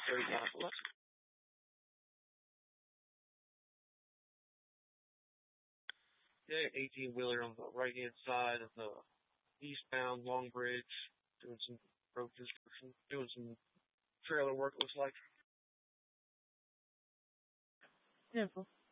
very fast. Yeah, 18 wheeler on the right hand side of the eastbound Long Bridge, doing some road construction, doing some trailer work. Looks like. Beautiful.